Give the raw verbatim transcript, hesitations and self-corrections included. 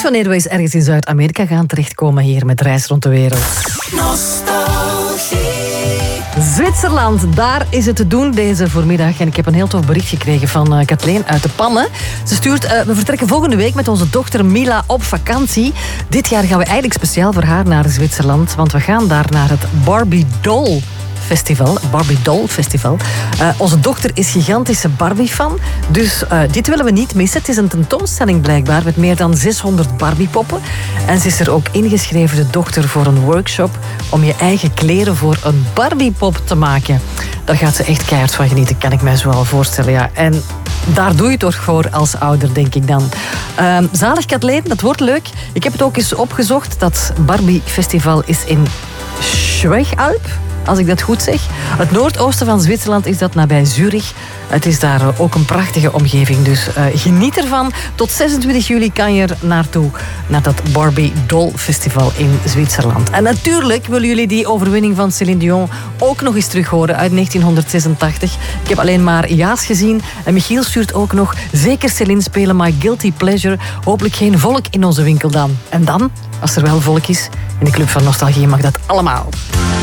wanneer we eens ergens in Zuid-Amerika gaan terechtkomen hier met Reis rond de wereld. Nostalgie. Zwitserland, daar is het te doen deze voormiddag. En ik heb een heel tof bericht gekregen van uh, Kathleen uit de Pannen. Ze stuurt, uh, we vertrekken volgende week met onze dochter Mila op vakantie. Dit jaar gaan we eigenlijk speciaal voor haar naar Zwitserland. Want we gaan daar naar het Barbie Doll Festival, Barbie Doll Festival. Uh, onze dochter is gigantische Barbie-fan, dus uh, dit willen we niet missen. Het is een tentoonstelling blijkbaar met meer dan zeshonderd Barbie-poppen. En ze is er ook ingeschreven, de dochter, voor een workshop om je eigen kleren voor een Barbie-pop te maken. Daar gaat ze echt keihard van genieten, kan ik mij zo wel voorstellen. Ja. En daar doe je het toch voor als ouder, denk ik dan. Uh, zalig Kathleen, dat wordt leuk. Ik heb het ook eens opgezocht. Dat Barbie-festival is in Schwechalp, als ik dat goed zeg. Het noordoosten van Zwitserland is dat, nabij Zurich. Het is daar ook een prachtige omgeving, dus uh, geniet ervan. Tot zesentwintig juli kan je er naartoe, naar dat Barbie Doll Festival in Zwitserland. En natuurlijk willen jullie die overwinning van Céline Dion ook nog eens terug horen uit negentienhonderdzesentachtig. Ik heb alleen maar ja's gezien. En Michiel stuurt ook nog zeker Céline spelen, My Guilty Pleasure. Hopelijk geen volk in onze winkel dan. En dan, als er wel volk is, in de Club van Nostalgie mag dat allemaal.